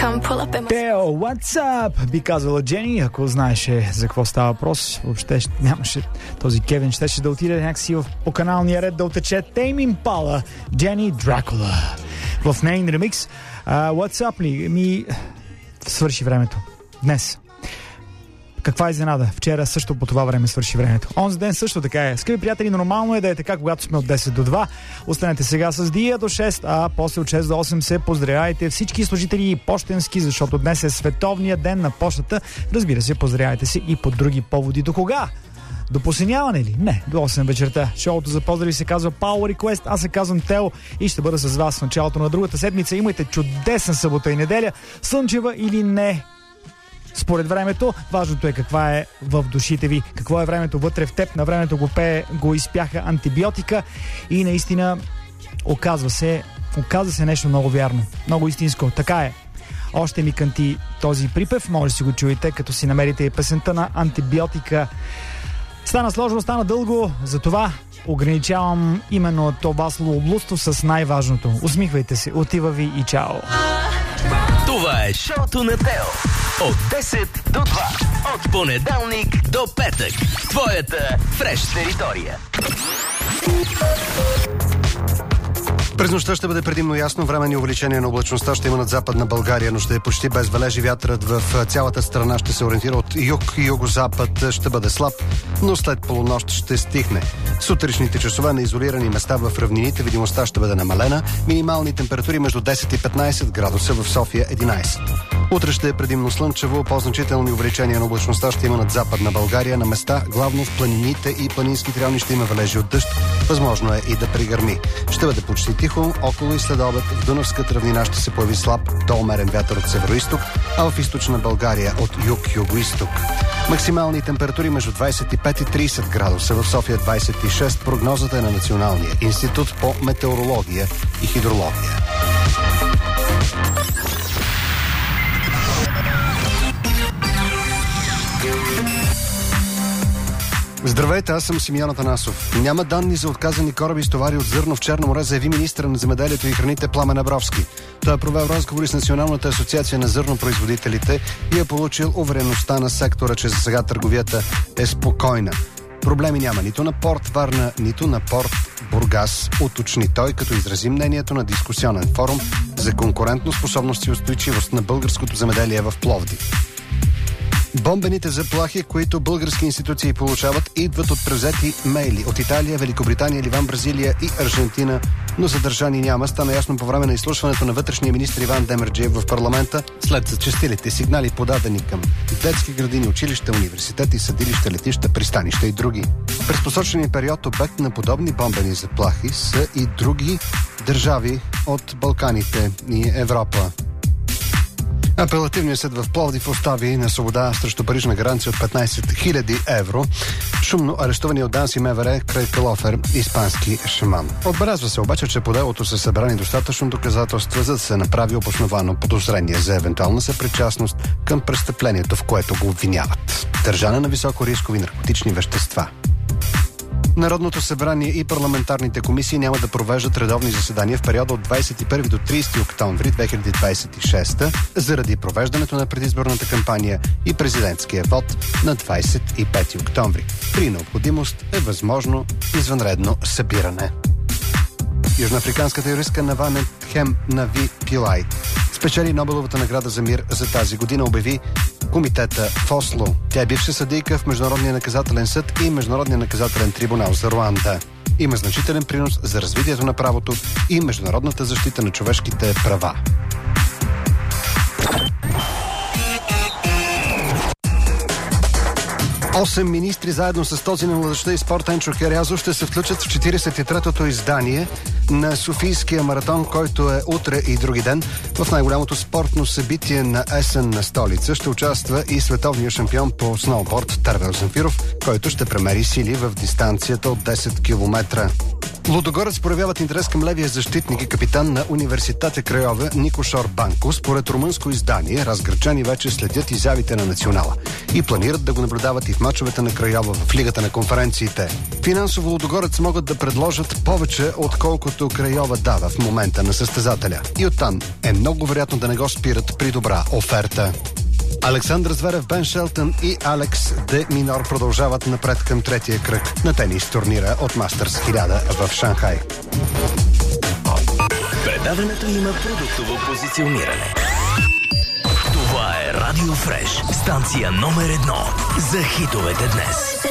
Тео, what's up? Би казала Джени, ако знаеше за какво става въпрос, въобще нямаше този Кевин, щеше да отиде някакси по каналния ред да утече. Тейм Импала, Джени Дракула. В нейн ремикс. What's up ли? Свърши времето. Днес. Каква изненада? Вчера също по това време свърши времето. Онзи ден също така е. Скъпи приятели, нормално е да е така, когато сме от 10 до 2. Останете сега с Дия до 6, а после от 6 до 8 се поздравяйте всички служители и пощенски, защото днес е световния ден на пощата. Разбира се, поздравяйте се и по други поводи. До кога? До посиняване ли? Не, до 8 вечерта. Шоуто за поздрави се казва Power Request. Аз се казвам Тео и ще бъда с вас в началото на другата седмица. Имайте чудесна събота и неделя, слънчева или не. Според времето, важното е каква е в душите ви, какво е времето вътре в теб. На времето го изпяха антибиотика и наистина оказва се нещо много вярно, много истинско. Така е. Още ми кънти този припев, може да си го чуете, като си намерите и песента на антибиотика. Стана сложно, стана дълго, затова ограничавам именно това словоблудство с най-важното. Усмихвайте се, отива ви и чао! Това е шоуто на Тео. От 10 до 2. От понеделник до петък. Твоята фреш територия. През нощта ще бъде предимно ясно, временни увеличения на облачността ще има над Западна България, но ще е почти без валежи. Вятърът в цялата страна ще се ориентира от юг и югозапад, ще бъде слаб, но след полунощ ще стихне. Сутричните часове на изолирани места в равнините видимостта ще бъде намалена, минимални температури между 10 и 15 градуса, в София 11. Утре ще е предимно слънчево, по-значителни увеличения на облачността ще има над Западна България, на места главно в планините и планинските райони ще има валежи от дъжд, възможно е и да пригърми. Ще бъде почти тихо, около и след обед в Дунавската равнина ще се появи слаб до умерен вятър от североизток, а в източна България от юг-югоизток. Максимални температури между 25 и 30 градуса, в София 26. Прогнозата е на Националния институт по метеорология и хидрология. Здравейте, аз съм Симеон Атанасов. Няма данни за отказани кораби с товари от зърно в Черно море, заяви министъра на земеделието и храните Пламен Абровски. Той е провел разговори с Националната асоциация на зърнопроизводителите и е получил увереността на сектора, че за сега търговията е спокойна. Проблеми няма нито на порт Варна, нито на порт Бургас, уточни той, като изрази мнението на дискусионен форум за конкурентоспособност и устойчивост на българското земеделие в Пловдив. Бомбените заплахи, които български институции получават, идват от превзети мейли от Италия, Великобритания, Ливан, Бразилия и Аржентина, но задържани няма. Стана ясно по време на изслушването на вътрешния министър Иван Демерджиев в парламента, след зачестилите сигнали, подадени към детски градини, училища, университети, съдилища, летища, пристанища и други. През посочения период обект на подобни бомбени заплахи са и други държави от Балканите и Европа. Апелативният съд в Пловдив остави на свобода срещу парична гаранция от 15 000 евро шумно арестувани от ДАНС и МВР Крейг Лофер, испански шаман. Отбелязва се обаче, че по делото са събрани достатъчно доказателства, за да се направи обосновано подозрение за евентуална съпричастност към престъплението, в което го обвиняват. Държане на високорискови наркотични вещества. Народното събрание и парламентарните комисии няма да провеждат редовни заседания в периода от 21 до 30 октомври 2026 заради провеждането на предизборната кампания и президентския вод на 25 октомври. При необходимост е възможно извънредно събиране. Южноафриканската юристка Наване Хемнави Пилай спечели Нобеловата награда за мир за тази година, обяви комитета в Осло. Тя е бивша съдийка в Международния наказателен съд и Международния наказателен трибунал за Руанда. Има значителен принос за развитието на правото и международната защита на човешките права. Осем министри заедно с този на младежта и спорт Енчо Херязов ще се включат в 43-тото издание на Софийския маратон, който е утре и други ден. В най-голямото спортно събитие на есен на столица ще участва и световният шампион по сноуборд Тервел Замфиров, който ще премери сили в дистанцията от 10 км. Лудогорец проявяват интерес към левия защитник и капитан на Университета Крайова Никошор Банко. Според румънско издание, разграчани вече следят изявите на Национала и планират да го наблюдават и в мачовете на Крайова в Лигата на конференциите. Финансово Лудогорец могат да предложат повече, отколкото Крайова дава в момента на състезателя. И оттам е много вероятно да не го спират при добра оферта. Александър Зверев, Бен Шелтън и Алекс Де Минор продължават напред към третия кръг на тенис турнира от Мастерс 1000 в Шанхай. Предаването има продуктово позициониране. Това е Радио Фреш, станция номер 1 за хитовете днес.